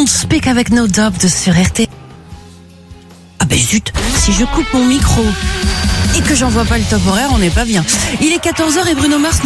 Don't Speak avec No Doubt sur RT. Ah ben zut, si je coupe mon micro et que j'envoie pas le top horaire, on n'est pas bien. Il est 14h et Bruno Mars